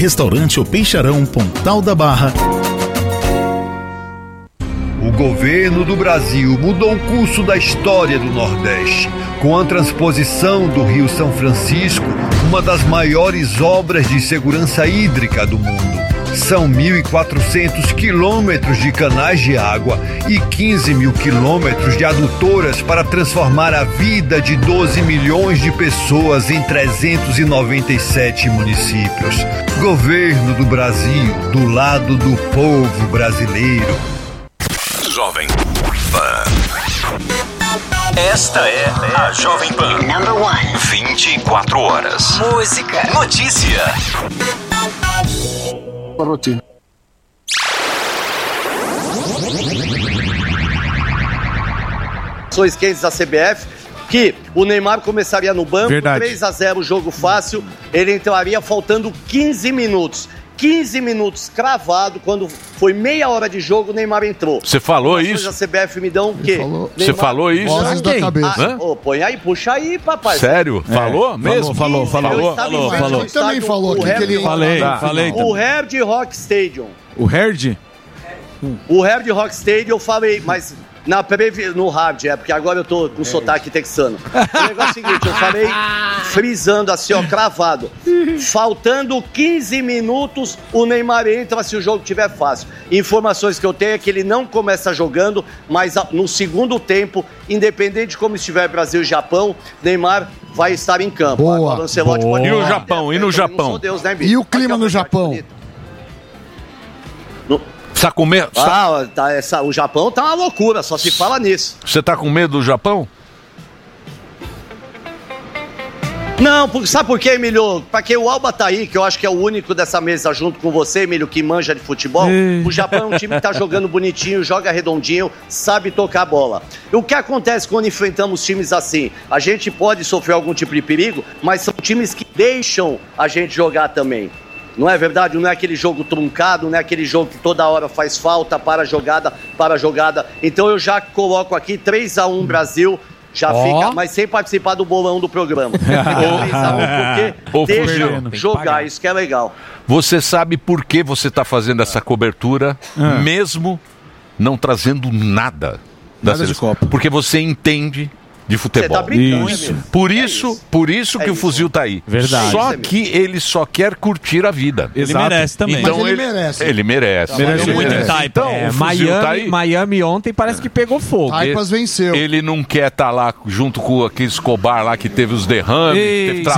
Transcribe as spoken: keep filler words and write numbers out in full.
Restaurante O Peixarão, Pontal da Barra. O governo do Brasil mudou o curso da história do Nordeste, com a transposição do Rio São Francisco, uma das maiores obras de segurança hídrica do mundo. São mil e quatrocentos quilômetros de canais de água e quinze mil quilômetros de adutoras para transformar a vida de doze milhões de pessoas em trezentos e noventa e sete municípios. Governo do Brasil, do lado do povo brasileiro. Jovem Pan. Esta é a Jovem Pan. Number one. vinte e quatro horas. Música. Notícia. Rotina. Ações quentes da C B F, que o Neymar começaria no banco, Verdade. três a zero, jogo fácil, ele entraria faltando quinze minutos. quinze minutos cravado, quando foi meia hora de jogo, o Neymar entrou. Você falou As ações isso? da C B F me dão o quê? Você falou isso? Vozes da cabeça. Ah, oh, põe aí, puxa aí, papai. Sério? É. Falou mesmo? Falou, falou, Eu falou. estava em Falou, frente falou. ao Ele também estádio, falou o aqui que ele... Hard- Falei, Tá. falei. O Hard Rock Stadium. O Herd? O Hard Rock Stadium eu falei, mas na previ... no Hard, é porque agora eu tô com sotaque texano. O negócio é o seguinte, eu falei frisando assim, ó, cravado. Faltando quinze minutos, o Neymar entra se o jogo estiver fácil. Informações que eu tenho é que ele não começa jogando, mas no segundo tempo, independente de como estiver Brasil e Japão, Neymar vai estar em campo. Boa, Agora, o Ancelotti boa. pode- E o Japão? E no Eu não Japão? sou Deus, né, bicho? E o clima Aqui, ó, no uma Japão? parte bonita. No- Tá com medo? Ah, tá, essa, o Japão tá uma loucura, só se fala nisso. Você tá com medo do Japão? Não, por- sabe por quê, Emílio? Porque o Alba tá aí, que eu acho que é o único dessa mesa junto com você, Emílio, que manja de futebol. O Japão é um time que tá jogando bonitinho, joga redondinho, sabe tocar a bola. E o que acontece quando enfrentamos times assim? A gente pode sofrer algum tipo de perigo, mas são times que deixam a gente jogar também. Não é verdade? Não é aquele jogo truncado, não é aquele jogo que toda hora faz falta, para a jogada, para a jogada. Então eu já coloco aqui três a um Brasil, já Ó. fica, mas sem participar do bolão do programa. três a um porque Ô, deixa Fernando, tem que jogar, pagar. isso que é legal. Você sabe por que você tá fazendo essa cobertura, Ah. mesmo não trazendo nada da Nada de seleção? Copa. Porque você entende de futebol. Você tá brincando, Isso. né, meu? Por É isso, isso. por isso É que o isso. fuzil tá aí. Verdade. Só É isso, que ele só quer curtir a vida. Ele Exato. merece também. Então Mas ele merece. Ele merece. Merece Ele muito merece. Taipa. Então, É, o fuzil Miami, tá aí. Miami ontem parece que pegou fogo. Taipas venceu. Ele não quer estar lá junto com aquele Escobar lá que teve os derrames, Ei, teve se